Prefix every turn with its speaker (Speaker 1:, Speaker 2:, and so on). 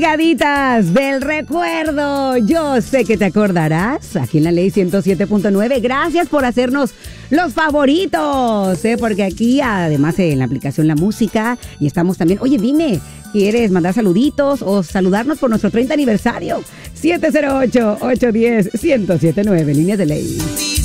Speaker 1: Gaditas del recuerdo, yo sé que te acordarás, aquí en la Ley 107.9, gracias por hacernos los favoritos, porque aquí además en la aplicación La Música y estamos también, oye dime, ¿quieres mandar saluditos o saludarnos por nuestro 30 aniversario? 708-810-1079, líneas de Ley.